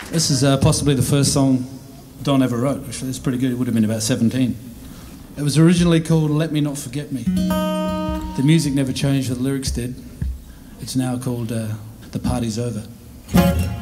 This is possibly the first song Don ever wrote. Actually, it's pretty good. It would have been about 17. It was originally called Let Me Not Forget Me. The music never changed, the lyrics did. It's now called The Party's Over.